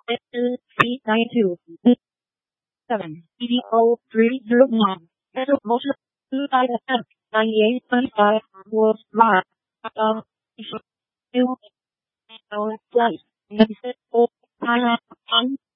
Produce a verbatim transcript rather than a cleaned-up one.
C nine two seven E O three zero one. Special motion two five F ninety eight twenty five was right. Um, two flight. Exit for Thailand.